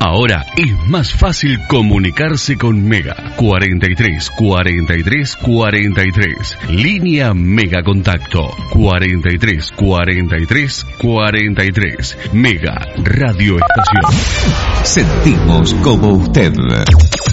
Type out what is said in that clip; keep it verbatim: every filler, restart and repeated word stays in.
Ahora es más fácil comunicarse con Mega. cuarenta y tres, cuarenta y tres, cuarenta y tres. Línea Mega Contacto. cuarenta y tres, cuarenta y tres, cuarenta y tres. Mega Radio Estación. Sentimos como usted.